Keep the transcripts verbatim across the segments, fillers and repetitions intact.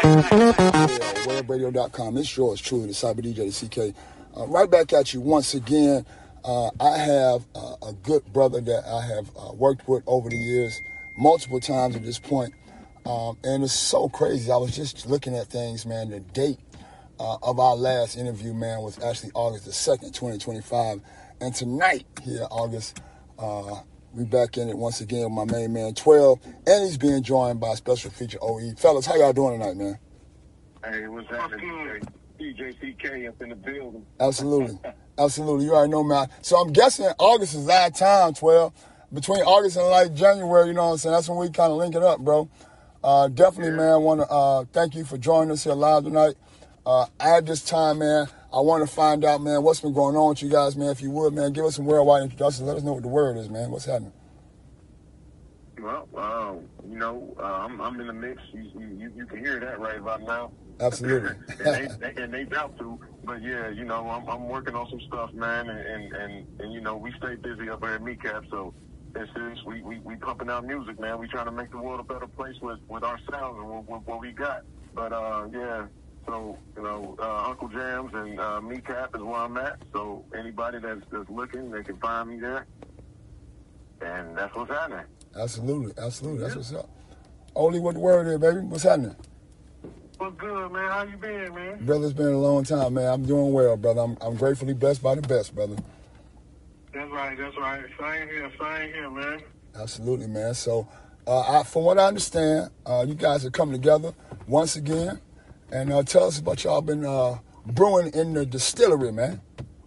Yeah, web radio dot com. It's yours truly, the Cyber D J, the C K. Uh, right back at you once again. Uh, I have uh, a good brother that I have uh, worked with over the years, multiple times at this point. Um, and it's so crazy. I was just looking at things, man. The date uh, of our last interview, man, was actually August the second, twenty twenty-five. And tonight, here, August, uh, we back in it once again with my main man, twelve. And he's being joined by a special feature, O E. Fellas, how y'all doing tonight, man? Hey, what's happening, D J C K up in the building? Absolutely. Absolutely. You already know, man. So I'm guessing August is that time, twelve. Between August and like January, you know what I'm saying? That's when we kind of link it up, bro. Uh, definitely, yeah. man, I want to uh, thank you for joining us here live tonight. Uh, at this time, man, I want to find out, man, what's been going on with you guys, man. If you would, man, give us some worldwide introductions. Let us know what the word is, man. What's happening? Well, uh, you know, uh, I'm, I'm in the mix. You, you, you can hear that right about now. Absolutely. and, they, they, and they doubt to. But, yeah, you know, I'm, I'm working on some stuff, man. And, and, and, and, you know, we stay busy up there at MeCap. So, it's serious. We, we, we pumping out music, man. We trying to make the world a better place with, with our sounds and what, what we got. But, uh, yeah, so, you know, uh, Uncle Jams and uh, MeCap is where I'm at. So, anybody that's, that's looking, they can find me there. And that's what's happening. Absolutely. Absolutely. That's what's up. Only what the word is, baby. What's happening? What's good, man? How you been, man? Brother, it's been a long time, man. I'm doing well, brother. I'm, I'm gratefully blessed by the best, brother. That's right. That's right. Same here. Same here, man. Absolutely, man. So, uh, I, from what I understand, uh, you guys are coming together once again. And uh, tell us about y'all been uh, brewing in the distillery, man.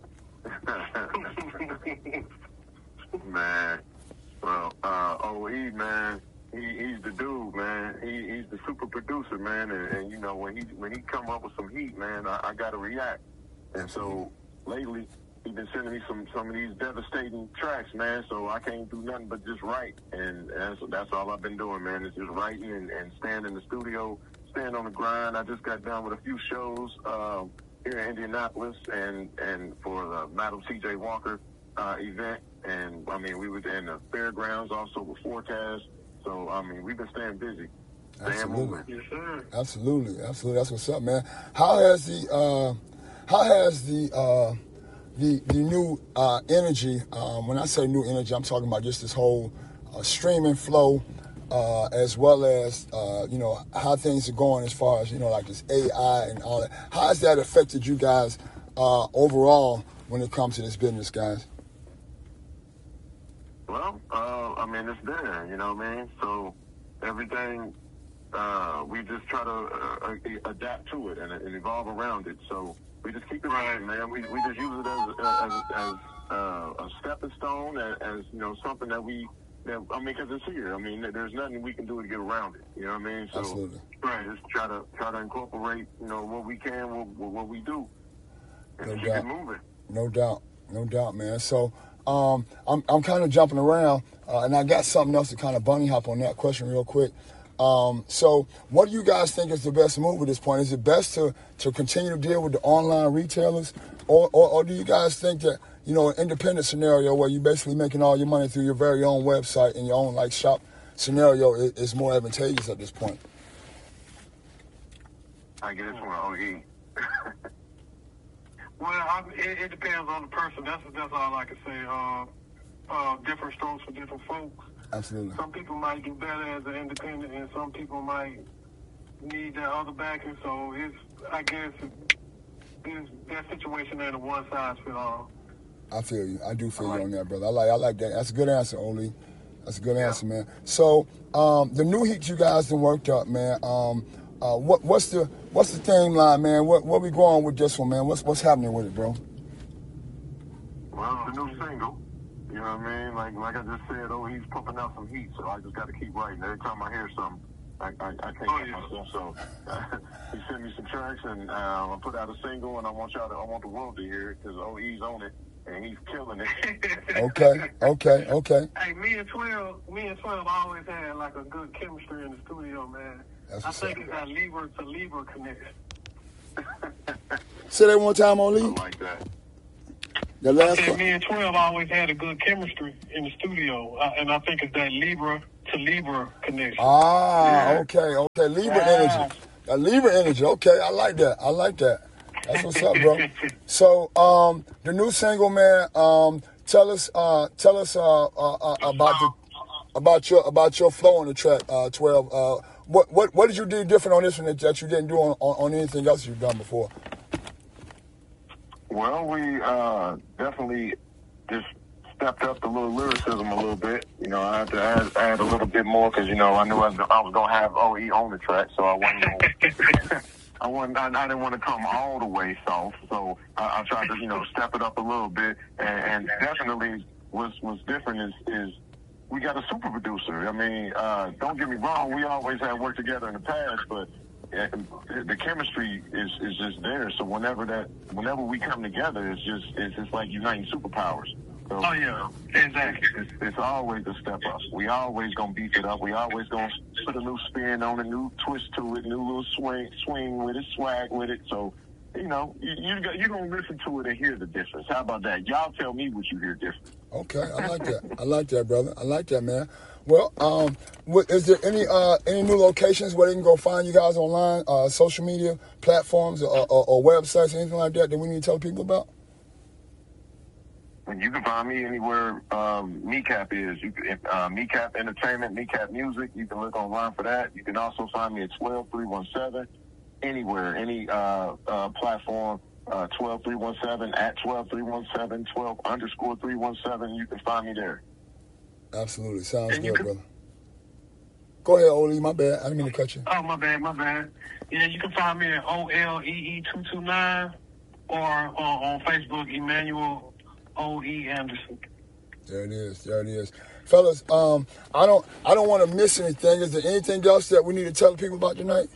Man. Well, uh, O E, man, he, he's the dude, man. He, he's the super producer, man. And, and, you know, when he when he come up with some heat, man, I, I got to react. And so lately, he's been sending me some, some of these devastating tracks, man. So I can't do nothing but just write. And that's, that's all I've been doing, man, is just writing and, and staying in the studio, staying on the grind. I just got done with a few shows um, here in Indianapolis and, and for the Madam C J Walker uh, event. And, I mean, we were in the fairgrounds also with Forecast. So, I mean, we've been staying busy. Staying Absolutely. moving. Yes, sir. Absolutely. Absolutely. That's what's up, man. How has the, uh, how has the, uh, the, the new uh, energy, um, when I say new energy, I'm talking about just this whole uh, streaming flow, uh, as well as, uh, you know, how things are going as far as, you know, like this A I and all that. How has that affected you guys uh, overall when it comes to this business, guys? Well, uh, I mean, it's there, you know what I mean? So everything, uh, we just try to uh, adapt to it and, and evolve around it. So we just keep it right, man. We we just use it as as, as uh, a stepping stone, as, as, you know, something that we, that, I mean, because it's here. I mean, there's nothing we can do to get around it, you know what I mean? So, Absolutely. Right, just try to, try to incorporate, you know, what we can, what, what we do, and No keep doubt. it moving. No doubt. No doubt, man. So, Um, I'm I'm kind of jumping around, uh, and I got something else to kind of bunny hop on that question real quick. Um, so, what do you guys think is the best move at this point? Is it best to, to continue to deal with the online retailers, or, or or do you guys think that, you know, an independent scenario where you're basically making all your money through your very own website and your own like shop scenario is, is more advantageous at this point? I get it from O E. Well, I, it, it depends on the person. That's that's all I can say. Uh, uh, different strokes for different folks. Absolutely. Some people might do better as an independent, and some people might need that other backing. So it's, I guess, it's, that situation ain't a one size fit all. I feel you. I do feel I like you on that, brother. I like I like that. That's a good answer, Oli. That's a good yeah. answer, man. So um, the new heat you guys done worked up, man. Um, uh, what what's the what's the theme line, man? What what we going with this one, man? What's what's happening with it, bro? Well, the new single. You know what I mean? Like like I just said, oh, he's pumping out some heat, so I just got to keep writing. Every time I hear something, I I, I can't oh, yeah. myself. So uh, he sent me some tracks, and uh, I put out a single, and I want y'all to, I want the world to hear it because O E's on it. And he's killing it. okay, okay, okay. Hey, me and twelve, me and twelve always had like a good chemistry in the studio, man. That's I think it's that Libra to Libra connection. Say that one time, Oli. I like that. The last I said one. Me and twelve always had a good chemistry in the studio, uh, and I think it's that Libra to Libra connection. Ah, yeah. okay, okay. Libra yeah. energy. A Libra energy. Okay, I like that. I like that. That's what's up, bro. So, um, the new single, man. Um, tell us, uh, tell us uh, uh, uh, about the about your about your flow on the track. Uh, twelve. Uh, what what what did you do different on this one that, that you didn't do on, on, on anything else you've done before? Well, we uh, definitely just stepped up the little lyricism a little bit. You know, I had to add, add a little bit more because, you know, I knew I was, I was going to have O E on the track, so I wasn't gonna, I, wasn't, I, I didn't want to come all the way soft, so I, I tried to, you know, step it up a little bit, and, and definitely what's, what's different is, is we got a super producer. I mean, uh, don't get me wrong, we always have worked together in the past, but the chemistry is, is just there. So whenever that, whenever we come together, it's just it's just like uniting superpowers. So, oh yeah, exactly. It's, it's always a step up. We always gonna beef it up. We always gonna put a new spin on, a new twist to it, new little swing, swing with it, swag with it. So, you know, you you you're gonna listen to it and hear the difference. How about that? Y'all tell me what you hear different. Okay, I like that. I like that, brother. I like that, man. Well, um, what, is there any uh, any new locations where they can go find you guys online, uh, social media platforms, or, or, or websites, anything like that that we need to tell people about? You can find me anywhere um, Kneecap is. You can, uh, Kneecap Entertainment, Kneecap Music. You can look online for that. You can also find me at twelve three one seven, anywhere, any uh, uh, platform, uh, twelve three one seven, at twelve three one seven, twelve underscore three one seven. You can find me there. Absolutely. Sounds And good, can, brother. Go ahead, Oli. My bad. I didn't mean to cut you. Oh, my bad, my bad. Yeah, you can find me at O L E E two two nine or on, on Facebook, Emmanuel O E Anderson. There it is. There it is. Fellas, um, I don't I don't want to miss anything. Is there anything else that we need to tell people about tonight?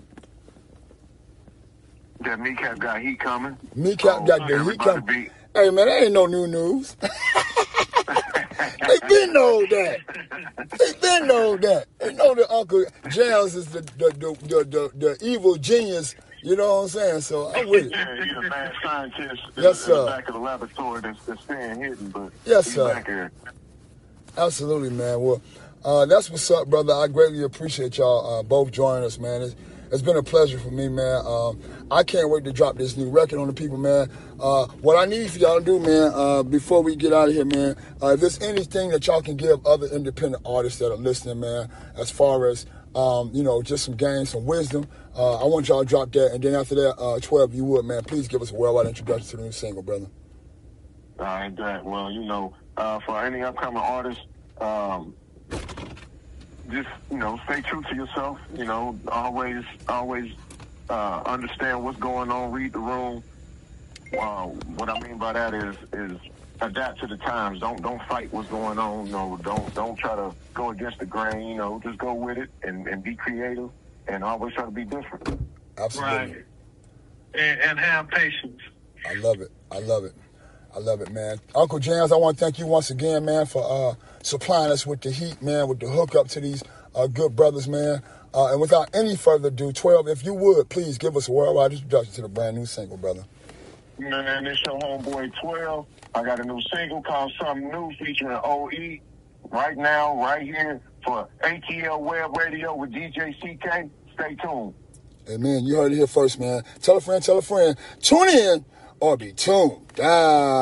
That Kneecap got heat coming. Kneecap oh, got the heat coming. Be... Hey, man, that ain't no new news. They been know that. They been know that. They know that Uncle Jams is the the, the the the the evil genius. You know what I'm saying? So I'm with it. Yeah, he's a mad scientist. Yes, in sir. the back of the laboratory that's, that's staying hidden, but yes, he's sir. Back here. Absolutely, man. Well, uh, that's what's up, brother. I greatly appreciate y'all uh, both joining us, man. It's, it's been a pleasure for me, man. Um, I can't wait to drop this new record on the people, man. Uh, what I need for y'all to do, man, uh, before we get out of here, man, uh, if there's anything that y'all can give other independent artists that are listening, man, as far as, um, you know, just some game, some wisdom, uh, I want y'all to drop that. And then after that, uh, twelve, you would, man, please give us a worldwide introduction to the new single, brother. All right, that. Well, you know, uh, for any upcoming artists, um, just, you know, stay true to yourself. You know, always, always uh, understand what's going on. Read the room. Uh, what I mean by that is, is adapt to the times. Don't, don't fight what's going on. No, don't, don't try to go against the grain. You know, just go with it and, and be creative and always try to be different. Absolutely. Right. And, and have patience. I love it. I love it. I love it, man. Uncle Jams, I want to thank you once again, man, for uh, supplying us with the heat, man, with the hookup to these uh, good brothers, man. Uh, and without any further ado, twelve, if you would, please give us a worldwide introduction to the brand new single, brother. Man, this your homeboy twelve. I got a new single called Something New featuring O E right now, right here for A T L Web Radio with D J C K. Stay tuned. Amen. You heard it here first, man. Tell a friend, tell a friend. Tune in or be tuned. Ah.